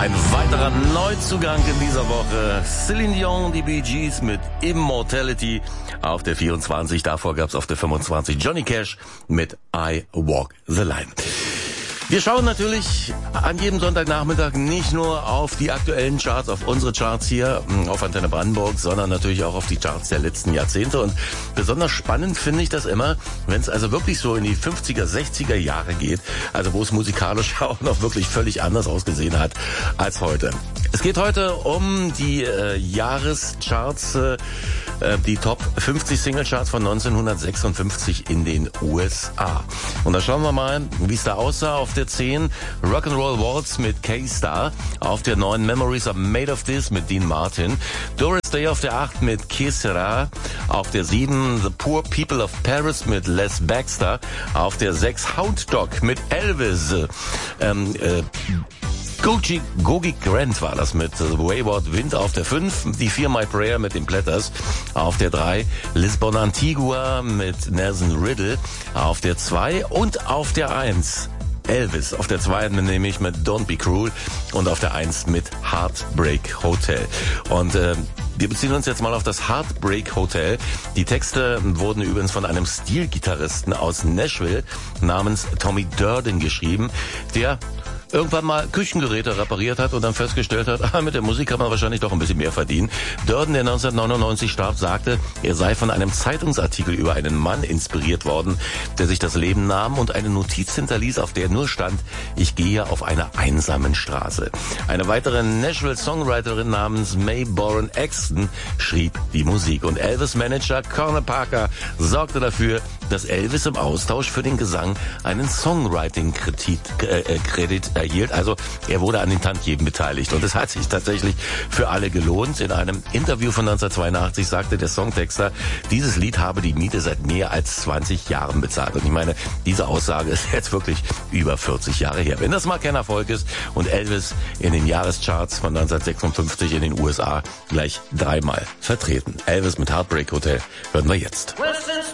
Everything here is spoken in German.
Ein weiterer Neuzugang in dieser Woche. Celine Dion, die Bee Gees mit Immortality auf der 24. Davor gab's auf der 25 Johnny Cash mit I Walk the Line. Wir schauen natürlich an jedem Sonntagnachmittag nicht nur auf die aktuellen Charts, auf unsere Charts hier auf Antenne Brandenburg, sondern natürlich auch auf die Charts der letzten Jahrzehnte. Und besonders spannend finde ich das immer, wenn es also wirklich so in die 50er, 60er Jahre geht, also wo es musikalisch auch noch wirklich völlig anders ausgesehen hat als heute. Es geht heute um die Jahrescharts, die Top 50 Singlecharts von 1956 in den USA. Und da schauen wir mal, wie es da aussah. Auf der 10 Rock'n'Roll Waltz mit K-Star. Auf der 9 Memories Are Made of This mit Dean Martin. Doris Day auf der 8 mit Que Sera. Auf der 7 The Poor People of Paris mit Les Baxter. Auf der 6 Hound Dog mit Elvis. Gogi Grant war das mit Wayward Wind auf der 5, die 4 My Prayer mit den Platters, auf der 3 Lisbon Antigua mit Nelson Riddle, auf der 2 und auf der 1 Elvis, auf der 2 nämlich mit Don't Be Cruel und auf der 1 mit Heartbreak Hotel. Und wir beziehen uns jetzt mal auf das Heartbreak Hotel. Die Texte wurden übrigens von einem Stilgitarristen aus Nashville namens Tommy Durden geschrieben, der irgendwann mal Küchengeräte repariert hat und dann festgestellt hat, mit der Musik kann man wahrscheinlich doch ein bisschen mehr verdienen. Durden, der 1999 starb, sagte, er sei von einem Zeitungsartikel über einen Mann inspiriert worden, der sich das Leben nahm und eine Notiz hinterließ, auf der nur stand, ich gehe auf einer einsamen Straße. Eine weitere Nashville-Songwriterin namens Mae Boren Exton schrieb die Musik und Elvis-Manager Corner Parker sorgte dafür, dass Elvis im Austausch für den Gesang einen Songwriting-Kredit erhielt. Also er wurde an den Tantiemen beteiligt und es hat sich tatsächlich für alle gelohnt. In einem Interview von 1982 sagte der Songtexter, dieses Lied habe die Miete seit mehr als 20 Jahren bezahlt. Und ich meine, diese Aussage ist jetzt wirklich über 40 Jahre her. Wenn das mal kein Erfolg ist und Elvis in den Jahrescharts von 1956 in den USA gleich 3-mal vertreten. Elvis mit Heartbreak Hotel hören wir jetzt.